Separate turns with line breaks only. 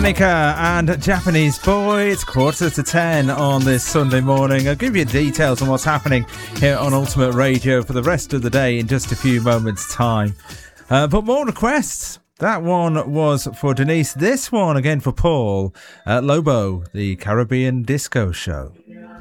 Danica and Japanese Boy. It's 9:45 on this Sunday morning. I'll give you details on what's happening here on Ultimate Radio for the rest of the day in just a few moments' time. But more requests. That one was for Denise. This one again for Paul. Lobo, the Caribbean Disco Show.